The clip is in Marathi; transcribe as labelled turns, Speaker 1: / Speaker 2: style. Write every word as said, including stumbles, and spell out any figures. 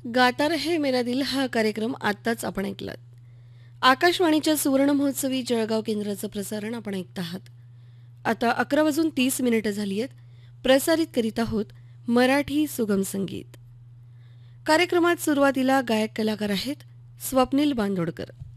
Speaker 1: गाता रहे मेरा दिल हा कार्यक्रम आत्ताच आपण ऐकलात. आकाशवाणीच्या सुवर्ण महोत्सवी जळगाव केंद्राचं प्रसारण आपण ऐकत आहात. आता अकरा वाजून तीस मिनिटं झाली आहेत. प्रसारित करीत आहोत मराठी सुगम संगीत. कार्यक्रमात सुरुवातीला गायक कलाकार आहेत स्वप्नील बांदोडकर.